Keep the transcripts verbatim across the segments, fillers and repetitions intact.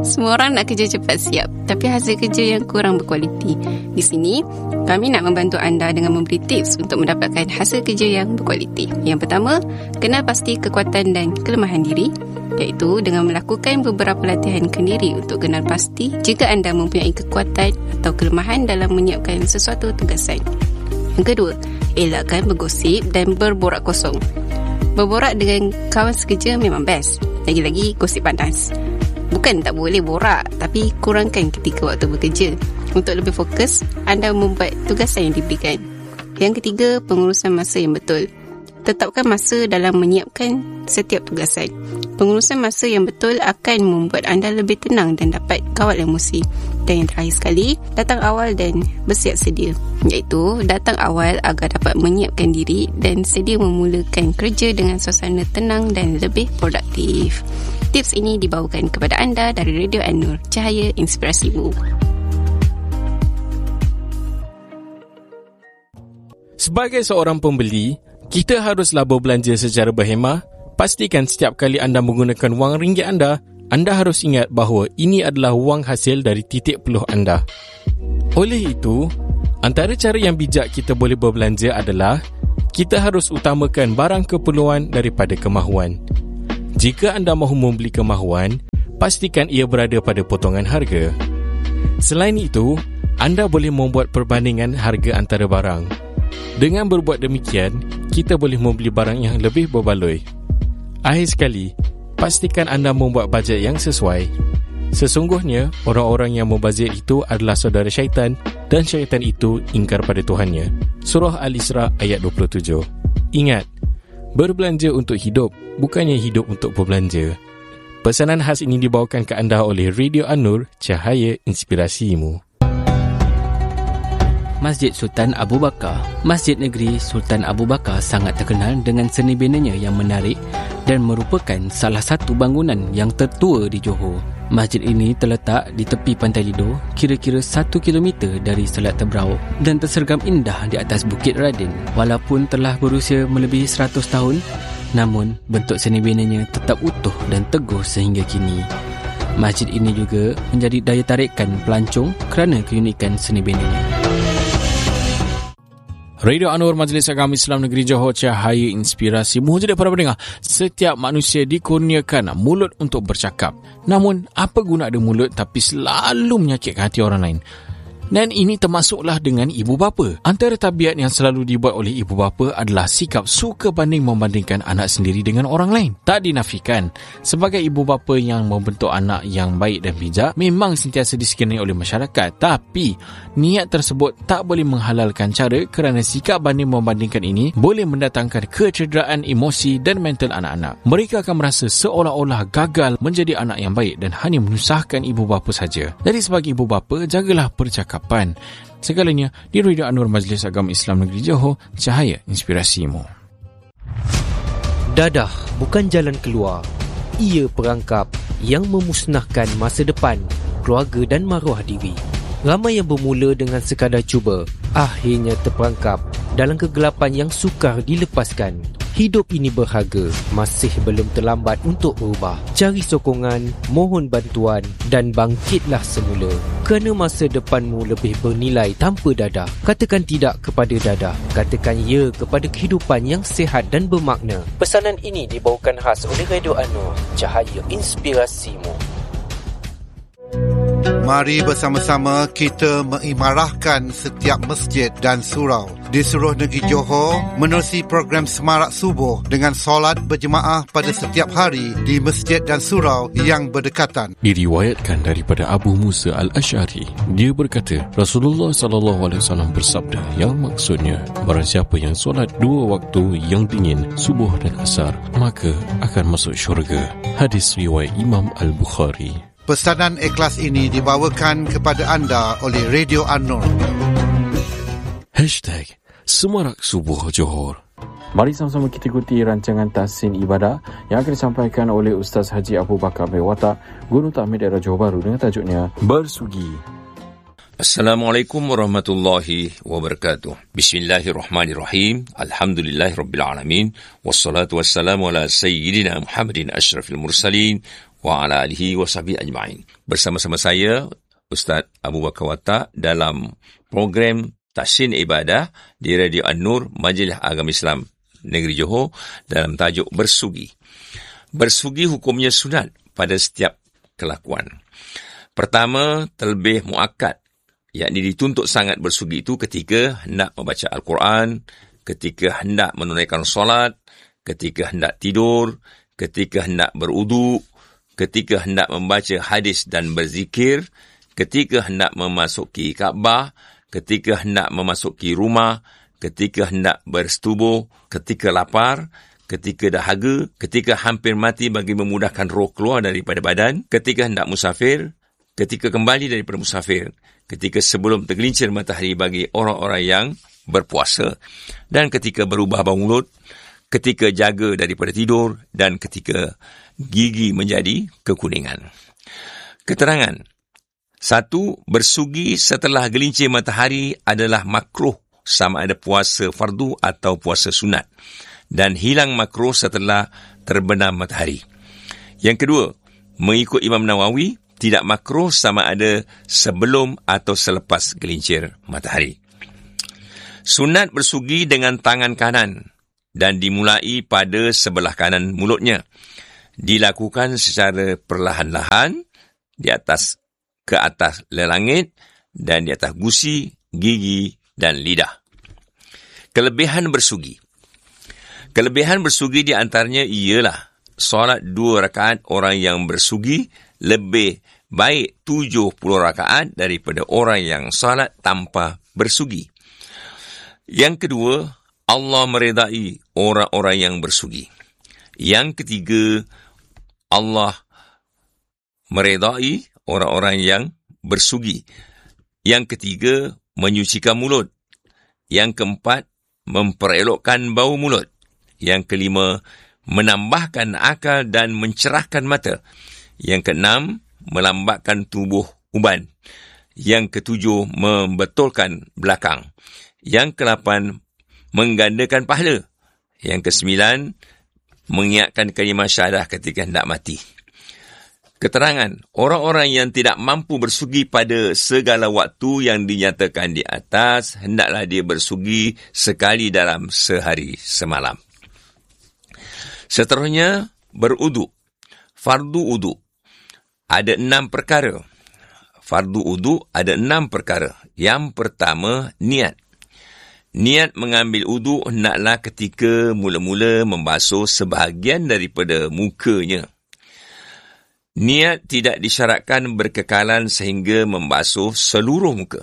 Semua orang nak kerja cepat siap, tapi hasil kerja yang kurang berkualiti. Di sini, kami nak membantu anda dengan memberi tips untuk mendapatkan hasil kerja yang berkualiti. Yang pertama, kenal pasti kekuatan dan kelemahan diri, iaitu dengan melakukan beberapa latihan kendiri untuk kenal pasti jika anda mempunyai kekuatan atau kelemahan dalam menyiapkan sesuatu tugasan. Yang kedua, elakkan bergosip dan berborak kosong. Berborak dengan kawan sekerja memang best. Lagi-lagi gosip panas. Bukan tak boleh borak, tapi kurangkan ketika waktu bekerja. Untuk lebih fokus, anda membuat tugasan yang diberikan. Yang ketiga, pengurusan masa yang betul. Tetapkan masa dalam menyiapkan setiap tugasan. Pengurusan masa yang betul akan membuat anda lebih tenang dan dapat kawal emosi. Dan yang terakhir sekali, datang awal dan bersiap sedia. Iaitu, datang awal agar dapat menyiapkan diri dan sedia memulakan kerja dengan suasana tenang dan lebih produktif. Tips ini dibawakan kepada anda dari Radio An-Nur, Cahaya Inspirasimu. Sebagai seorang pembeli, kita haruslah berbelanja secara berhemah. Pastikan setiap kali anda menggunakan wang ringgit anda, anda harus ingat bahawa ini adalah wang hasil dari titik peluh anda. Oleh itu, antara cara yang bijak kita boleh berbelanja adalah kita harus utamakan barang keperluan daripada kemahuan. Jika anda mahu membeli kemahuan, pastikan ia berada pada potongan harga. Selain itu, anda boleh membuat perbandingan harga antara barang. Dengan berbuat demikian, kita boleh membeli barang yang lebih berbaloi. Akhir sekali, pastikan anda membuat bajet yang sesuai. Sesungguhnya, orang-orang yang membazir itu adalah saudara syaitan dan syaitan itu ingkar pada Tuhannya. Surah Al-Isra ayat dua puluh tujuh. Ingat, berbelanja untuk hidup, bukannya hidup untuk berbelanja. Pesanan khas ini dibawakan ke anda oleh Radio An-Nur, Cahaya Inspirasimu. Masjid Sultan Abu Bakar. Masjid Negeri Sultan Abu Bakar sangat terkenal dengan seni binanya yang menarik dan merupakan salah satu bangunan yang tertua di Johor. Masjid ini terletak di tepi Pantai Lido, kira-kira satu kilometer dari Selat Tebrau dan tersergam indah di atas Bukit Radin. Walaupun telah berusia melebihi seratus tahun, namun bentuk seni binanya tetap utuh dan teguh sehingga kini. Masjid ini juga menjadi daya tarikan pelancong kerana keunikan seni binanya. Radio An-Nur, Majlis Agama Islam Negeri Johor, Cahaya Inspirasimu. Jadi para pendengar, setiap manusia dikurniakan mulut untuk bercakap. Namun, apa guna ada mulut tapi selalu menyakitkan hati orang lain? Dan ini termasuklah dengan ibu bapa. Antara tabiat yang selalu dibuat oleh ibu bapa adalah sikap suka banding membandingkan anak sendiri dengan orang lain. Tak dinafikan, sebagai ibu bapa yang membentuk anak yang baik dan bijak memang sentiasa disekeni oleh masyarakat. Tapi, niat tersebut tak boleh menghalalkan cara kerana sikap banding membandingkan ini boleh mendatangkan kecederaan emosi dan mental anak-anak. Mereka akan merasa seolah-olah gagal menjadi anak yang baik dan hanya menyusahkan ibu bapa saja. Jadi sebagai ibu bapa, jagalah percakapan segalanya di Radio An-Nur, Majlis Agama Islam Negeri Johor, Cahaya Inspirasimu. Dadah bukan jalan keluar. Ia perangkap yang memusnahkan masa depan, keluarga dan maruah diri. Ramai yang bermula dengan sekadar cuba, akhirnya terperangkap dalam kegelapan yang sukar dilepaskan. Hidup ini berharga, masih belum terlambat untuk berubah. Cari sokongan, mohon bantuan dan bangkitlah semula. Kerana masa depanmu lebih bernilai tanpa dadah. Katakan tidak kepada dadah. Katakan ya kepada kehidupan yang sihat dan bermakna. Pesanan ini dibawakan khas oleh Radio An-Nur, Cahaya Inspirasimu. Mari bersama-sama kita mengimarahkan setiap masjid dan surau di seluruh negeri Johor menerusi program Semarak Subuh dengan solat berjemaah pada setiap hari di masjid dan surau yang berdekatan. Diriwayatkan daripada Abu Musa Al-Asy'ari, dia berkata, Rasulullah sallallahu alaihi wasallam bersabda, yang maksudnya, barang siapa yang solat dua waktu yang dingin, subuh dan asar, maka akan masuk syurga. Hadis riwayat Imam Al-Bukhari. Pesanan ikhlas ini dibawakan kepada anda oleh Radio An-Nur. Hashtag Semarak Subuh Johor. Mari sama-sama kita ikuti rancangan tahsin ibadah yang akan disampaikan oleh Ustaz Haji Abu Bakar bin Watak, Guru Takmir Daerah Johor Bahru dengan tajuknya Bersugi. Assalamualaikum warahmatullahi wabarakatuh. Bismillahirrahmanirrahim. Alhamdulillahirabbil alamin. Wassalatu wassalamu ala sayyidina Muhammadin asyrafil mursalin wa ala alihi wa sahbihi ajma'in. Bersama-sama saya, Ustaz Abu Bakar Watak, dalam program Tahsin Ibadah di Radio An-Nur, Majlis Agama Islam Negeri Johor, dalam tajuk Bersugi. Bersugi hukumnya sunat pada setiap kelakuan. Pertama, terlebih muakkad, yakni dituntut sangat bersugi itu ketika hendak membaca Al-Quran, ketika hendak menunaikan solat, ketika hendak tidur, ketika hendak berudu, ketika hendak membaca hadis dan berzikir, ketika hendak memasuki Kaabah, ketika hendak memasuki rumah, ketika hendak bersetubuh, ketika lapar, ketika dahaga, ketika hampir mati bagi memudahkan roh keluar daripada badan, ketika hendak musafir, ketika kembali daripada musafir, ketika sebelum tergelincir matahari bagi orang-orang yang berpuasa, dan ketika berubah bau mulut, ketika jaga daripada tidur, dan ketika gigi menjadi kekuningan. Keterangan. Satu, bersugi setelah gelincir matahari adalah makruh sama ada puasa fardu atau puasa sunat, dan hilang makruh setelah terbenam matahari. Yang kedua, mengikut Imam Nawawi, tidak makruh sama ada sebelum atau selepas gelincir matahari. Sunat bersugi dengan tangan kanan dan dimulai pada sebelah kanan mulutnya. Dilakukan secara perlahan-lahan di atas ke atas lelangit dan di atas gusi, gigi dan lidah. Kelebihan bersugi. Kelebihan bersugi di antaranya ialah solat dua rakaat orang yang bersugi lebih baik tujuh puluh rakaat daripada orang yang solat tanpa bersugi. Yang kedua, Allah meredai orang-orang yang bersugi. Yang ketiga, Allah meredai orang-orang yang bersugi. Yang ketiga, menyucikan mulut. Yang keempat, memperelokkan bau mulut. Yang kelima, menambahkan akal dan mencerahkan mata. Yang keenam, melambatkan tubuh uban. Yang ketujuh, membetulkan belakang. Yang kelapan, menggandakan pahala. Yang kesembilan, mengingatkan kalimah syahadah ketika hendak mati. Keterangan, orang-orang yang tidak mampu bersugi pada segala waktu yang dinyatakan di atas, hendaklah dia bersugi sekali dalam sehari semalam. Seterusnya, berudu. Fardu udu. Ada enam perkara. Fardu udu ada enam perkara. Yang pertama, niat. Niat mengambil udu hendaklah ketika mula-mula membasuh sebahagian daripada mukanya. Niat tidak disyaratkan berkekalan sehingga membasuh seluruh muka.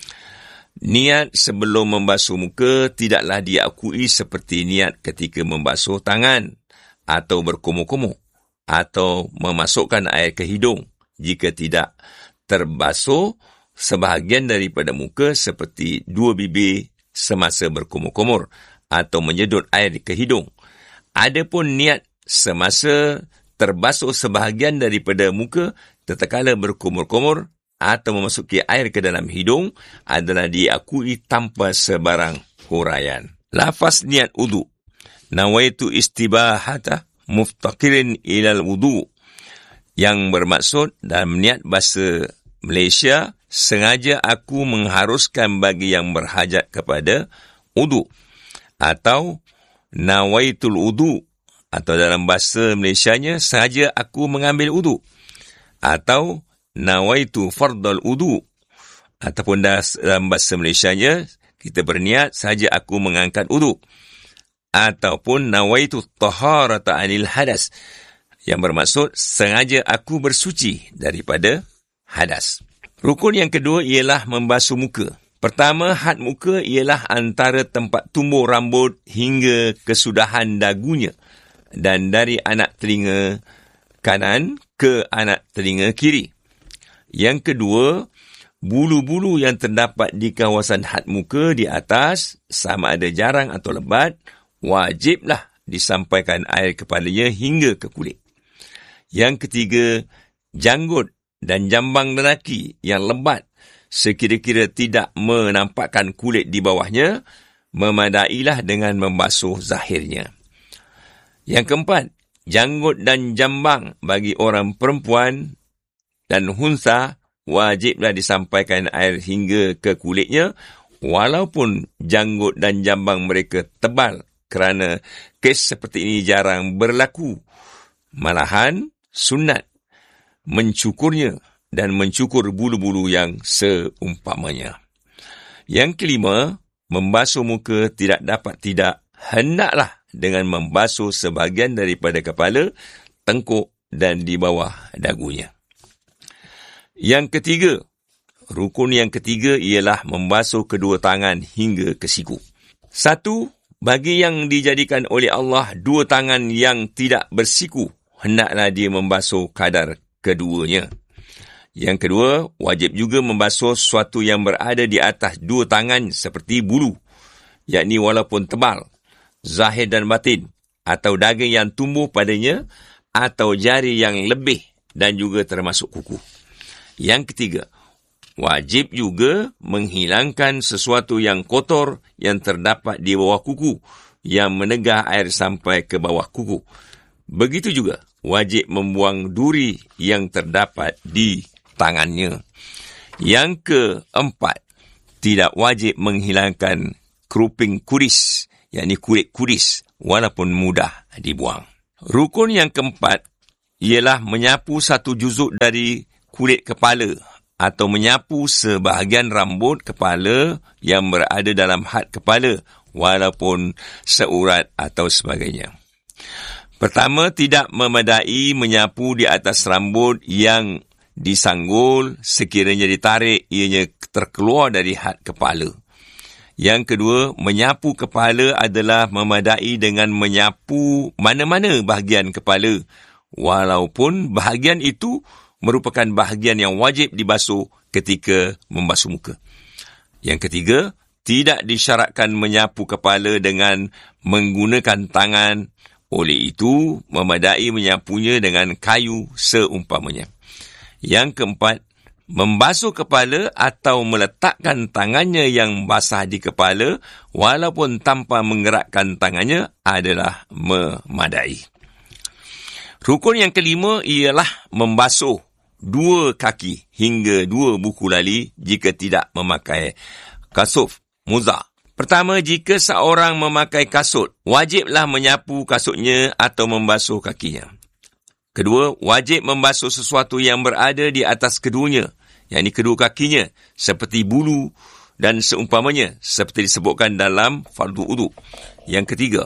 Niat sebelum membasuh muka tidaklah diakui seperti niat ketika membasuh tangan atau berkumur-kumur atau memasukkan air ke hidung jika tidak terbasuh sebahagian daripada muka seperti dua bibir semasa berkumur-kumur atau menyedut air ke hidung. Adapun niat semasa terbasuh sebahagian daripada muka tatkala berkumur-kumur atau memasuki air ke dalam hidung adalah diakui tanpa sebarang huraian. Lafaz niat wudu. Nawaitu istibahata muftaqirin ilal wudu. Yang bermaksud dalam niat bahasa Malaysia, sengaja aku mengharuskan bagi yang berhajat kepada wudu. Atau nawaitul wudu. Atau dalam bahasa Malaysianya, sengaja aku mengambil wudu. Atau nawaitu fardal wudu. Ataupun dalam bahasa Malaysianya, kita berniat sahaja aku mengangkat wudu. Ataupun nawaitu taharata anil hadas. Yang bermaksud, sengaja aku bersuci daripada hadas. Rukun yang kedua ialah membasuh muka. Pertama, had muka ialah antara tempat tumbuh rambut hingga kesudahan dagunya. Dan dari anak telinga kanan ke anak telinga kiri. Yang kedua, bulu-bulu yang terdapat di kawasan had muka di atas, sama ada jarang atau lebat, wajiblah disampaikan air kepadanya hingga ke kulit. Yang ketiga, janggut dan jambang lelaki yang lebat sekira-kira tidak menampakkan kulit di bawahnya, memadailah dengan membasuh zahirnya. Yang keempat, janggut dan jambang bagi orang perempuan dan hunsa wajiblah disampaikan air hingga ke kulitnya, walaupun janggut dan jambang mereka tebal, kerana kes seperti ini jarang berlaku. Malahan sunat mencukurnya dan mencukur bulu-bulu yang seumpamanya. Yang kelima, membasuh muka tidak dapat tidak, hendaklah dengan membasuh sebahagian daripada kepala, tengkuk dan di bawah dagunya. Yang ketiga, rukun yang ketiga ialah membasuh kedua tangan hingga ke siku. Satu, bagi yang dijadikan oleh Allah dua tangan yang tidak bersiku, hendaklah dia membasuh kadar keduanya. Yang kedua, wajib juga membasuh sesuatu yang berada di atas dua tangan seperti bulu, yakni walaupun tebal, zahir dan batin, atau daging yang tumbuh padanya, atau jari yang lebih dan juga termasuk kuku. Yang ketiga, wajib juga menghilangkan sesuatu yang kotor yang terdapat di bawah kuku, yang menegah air sampai ke bawah kuku. Begitu juga, wajib membuang duri yang terdapat di tangannya. Yang keempat, tidak wajib menghilangkan keruping kuris, yakni kulit kuris, walaupun mudah dibuang. Rukun yang keempat ialah menyapu satu juzuk dari kulit kepala atau menyapu sebahagian rambut kepala yang berada dalam had kepala, walaupun seurat atau sebagainya. Pertama, tidak memadai menyapu di atas rambut yang disanggul, sekiranya ditarik ianya terkeluar dari had kepala. Yang kedua, menyapu kepala adalah memadai dengan menyapu mana-mana bahagian kepala, walaupun bahagian itu merupakan bahagian yang wajib dibasuh ketika membasuh muka. Yang ketiga, tidak disyaratkan menyapu kepala dengan menggunakan tangan, oleh itu memadai menyapunya dengan kayu seumpamanya. Yang keempat, membasuh kepala atau meletakkan tangannya yang basah di kepala walaupun tanpa menggerakkan tangannya adalah memadai. Rukun yang kelima ialah membasuh dua kaki hingga dua buku lali jika tidak memakai kasut, muzah. Pertama, jika seorang memakai kasut, wajiblah menyapu kasutnya atau membasuh kakinya. Kedua, wajib membasuh sesuatu yang berada di atas keduanya, yakni kedua kakinya, seperti bulu dan seumpamanya, seperti disebutkan dalam fardu uduk. Yang ketiga,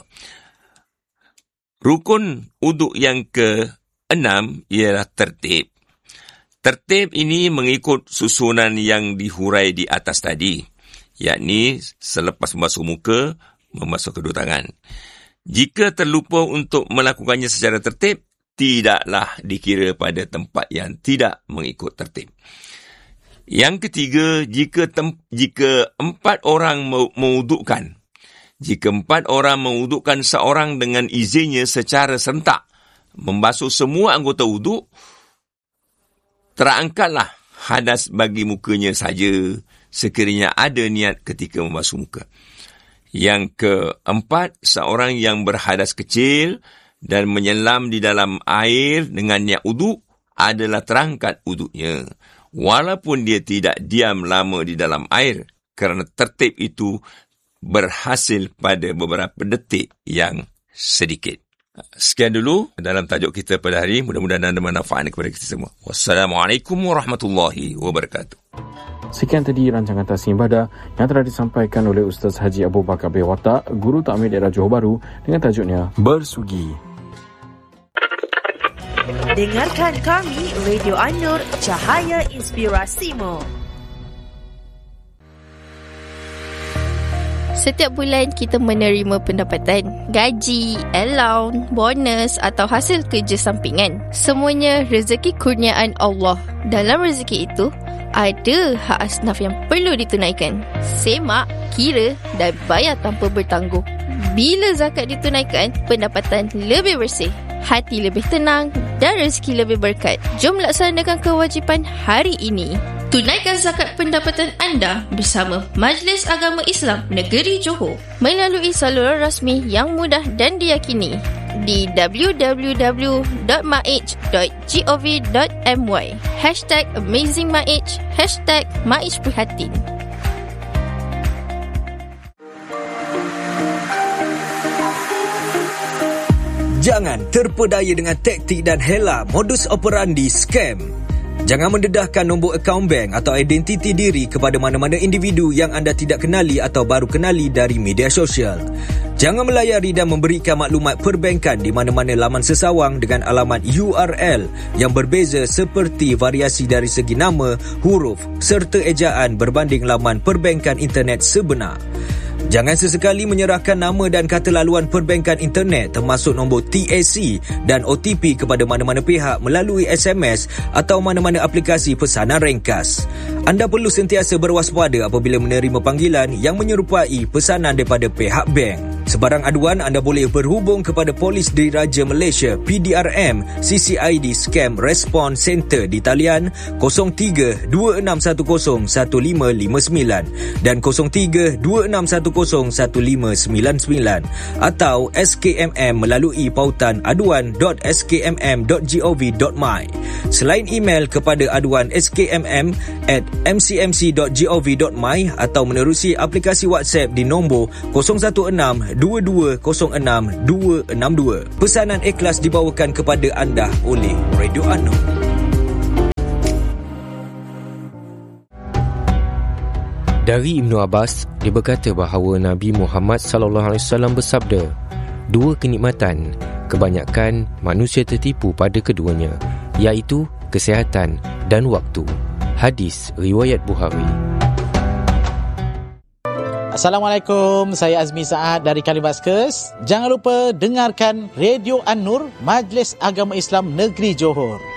rukun uduk yang keenam ialah tertib. Tertib ini mengikut susunan yang dihurai di atas tadi, yakni selepas membasuh muka, membasuh kedua tangan. Jika terlupa untuk melakukannya secara tertib, tidaklah dikira pada tempat yang tidak mengikut tertib. Yang ketiga, jika tem- jika empat orang mewudukkan, jika empat orang mewudukkan seorang dengan izinnya secara serentak, membasuh semua anggota wuduk, terangkatlah hadas bagi mukanya saja sekiranya ada niat ketika membasuh muka. Yang keempat, seorang yang berhadas kecil dan menyelam di dalam air dengan niat wuduk adalah terangkat wuduknya, walaupun dia tidak diam lama di dalam air, kerana tertib itu berhasil pada beberapa detik yang sedikit. Sekian dulu dalam tajuk kita pada hari ini. Mudah-mudahan anda manfaat kepada kita semua. Wassalamualaikum warahmatullahi wabarakatuh. Sekian tadi rancangan Tasnim Ibadah yang telah disampaikan oleh Ustaz Haji Abu Bakar bin Watak, Guru Takmir Daerah Johor Bahru, dengan tajuknya Bersugi. Dengarkan kami, Radio An-Nur, Cahaya Inspirasimu. Setiap bulan kita menerima pendapatan, gaji, allowance, bonus atau hasil kerja sampingan. Semuanya rezeki kurniaan Allah. Dalam rezeki itu, ada hak asnaf yang perlu ditunaikan. Semak, kira dan bayar tanpa bertangguh. Bila zakat ditunaikan, pendapatan lebih bersih, hati lebih tenang dan rezeki lebih berkat. Jom laksanakan kewajipan hari ini. Tunaikan zakat pendapatan anda bersama Majlis Agama Islam Negeri Johor melalui saluran rasmi yang mudah dan diyakini. di w w w dot maij dot gov dot my. Hashtag AmazingMaij, hashtag Maij Prihatin. Jangan terpedaya dengan taktik dan hela modus operandi scam. Jangan mendedahkan nombor akaun bank atau identiti diri kepada mana-mana individu yang anda tidak kenali atau baru kenali dari media sosial. Jangan melayari dan memberikan maklumat perbankan di mana-mana laman sesawang dengan alamat U R L yang berbeza seperti variasi dari segi nama, huruf serta ejaan berbanding laman perbankan internet sebenar. Jangan sesekali menyerahkan nama dan kata laluan perbankan internet termasuk nombor T A C dan O T P kepada mana-mana pihak melalui S M S atau mana-mana aplikasi pesanan ringkas. Anda perlu sentiasa berwaspada apabila menerima panggilan yang menyerupai pesanan daripada pihak bank. Sebarang aduan anda boleh berhubung kepada Polis Diraja Malaysia P D R M C C I D Scam Response Center di talian kosong tiga dua enam satu kosong satu lima lima sembilan dan kosong tiga dua enam satu kosong satu lima sembilan sembilan atau S K M M melalui pautan aduan dot s k m m dot gov dot my. Selain email kepada aduan s k m m at m c m c dot gov dot my atau menerusi aplikasi WhatsApp di nombor kosong satu enam dua dua kosong enam dua enam dua. Pesanan ikhlas dibawakan kepada anda oleh Radio Anur. Dari Ibnu Abbas, dia berkata bahawa Nabi Muhammad sallallahu alaihi wasallam bersabda, dua kenikmatan, kebanyakan manusia tertipu pada keduanya, iaitu kesihatan dan waktu. Hadis riwayat Bukhari. Assalamualaikum, saya Azmi Saad dari Kalibaskes. Jangan lupa dengarkan Radio An-Nur, Majlis Agama Islam Negeri Johor.